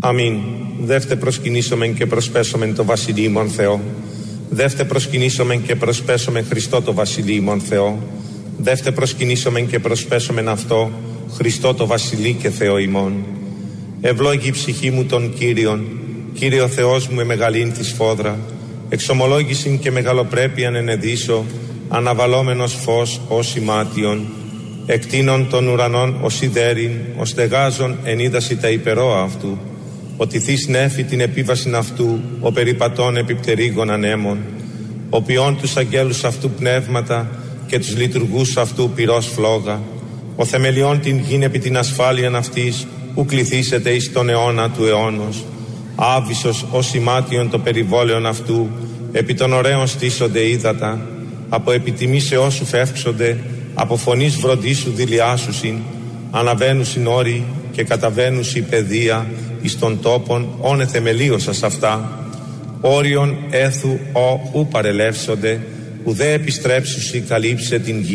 Αμήν. Δεύτε προσκυνήσομεν και προσπέσομεν το Βασιλείο ημών Θεό. Δεύτε προσκυνήσομεν και προσπέσομεν Χριστό το Βασιλείο ημών Θεό. Δεύτε προσκυνήσομεν και προσπέσομεν αυτό Χριστό το Βασιλεί και Θεό ημών. Ευλόγη η ψυχή μου τον Κύριον, Κύριε ο Θεός μου εμεγαλήν τη σφόδρα. Εξομολόγησιν και μεγαλοπρέπειαν ενεδίσω, αναβαλόμενος φως ως ημάτιον. Εκτείνων των ουρανών ως ιδέριν, ως στεγάζων ενίδαση τα υπερόα αυτού. Ότι θείς νέφη την επίβασιν αυτού, ο περιπατών επιπτερίγων ανέμων. Ο ποιών τους αγγέλους αυτού πνεύματα και τους λειτουργούς αυτού πυρός φλόγα. Ο θεμελιών την γην επί την ασφάλειαν αυτής, ου κληθήσετε εις τον αιώνα του αιώνος. Άβυσσος ως ημάτιον το περιβόλαιον αυτού, επί των ωραίων στήσονται ύδατα. Από επιτιμήσεώς σου φεύξονται, από φωνής βροντίσου δηλιάσουσιν. Αναβαίνουσιν όροι και καταβαίνουσι παιδεία εις των τόπων όνε θεμελίωσας αυτά. Όριον έθου ου παρελεύσονται, ουδέ επιστρέψουσι καλύψε την γη.